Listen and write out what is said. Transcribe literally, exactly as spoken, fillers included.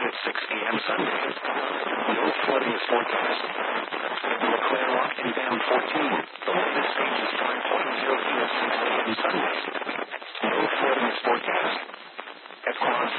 at six p.m. Sunday. No flooding is forecast. McClellan and Dam fourteen.